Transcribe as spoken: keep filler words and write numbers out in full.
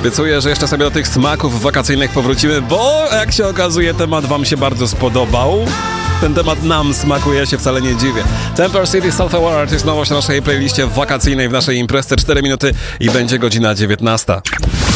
Obiecuję, że jeszcze sobie do tych smaków wakacyjnych powrócimy, bo jak się okazuje, temat wam się bardzo spodobał. Ten temat nam smakuje, się wcale nie dziwię. Temper City Self-Aware to jest nowość na naszej playliście wakacyjnej w naszej imprezie. cztery minuty i będzie godzina dziewiętnasta.